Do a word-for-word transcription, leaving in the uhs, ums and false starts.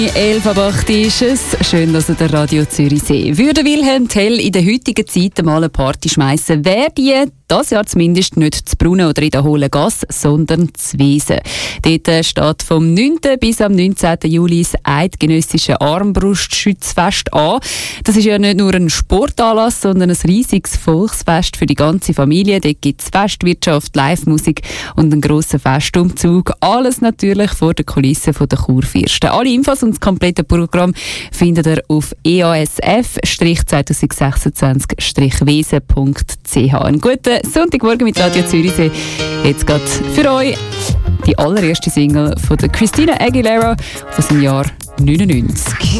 elf ab acht ist es. Schön, dass ihr den Radio Zürich seht. Würde Wilhelm Tell in der heutigen Zeit mal eine Party schmeissen, wäre die das Jahr zumindest nicht zu Brunnen oder in der Hohlen Gasse, sondern zu Wiesen. Dort steht vom neunten bis am neunzehnten Juli das eidgenössische Armbrustschützfest an. Das ist ja nicht nur ein Sportanlass, sondern ein riesiges Volksfest für die ganze Familie. Dort gibt es Festwirtschaft, Live-Musik und einen grossen Festumzug. Alles natürlich vor der Kulisse der Kurfürsten. Alle Infos und das komplette Programm findet ihr auf e a s f zwanzig sechsundzwanzig wesen punkt c h. Einen guten Sonntagmorgen mit Radio Zürichsee. Jetzt geht für euch die allererste Single von der Christina Aguilera aus dem Jahr neunundneunzig.